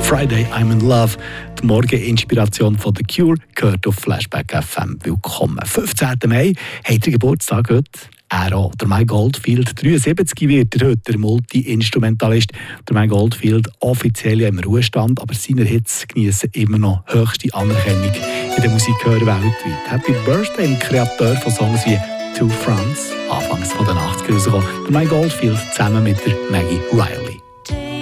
Friday, I'm in Love. Die Morgeninspiration von The Cure gehört auf Flashback FM. Willkommen. 15. Mai hat er Geburtstag heute. Er auch. Der Mike Oldfield, 73 wird er heute, der Multi-Instrumentalist. Der Mike Oldfield offiziell im Ruhestand, aber seine Hits genießen immer noch höchste Anerkennung in der Musikhörer weltweit. Happy Birthday, dem Kreator von Songs wie Two Fronts, anfangs von den 80er rausgekommen. Der Mike Oldfield zusammen mit der Maggie Riley.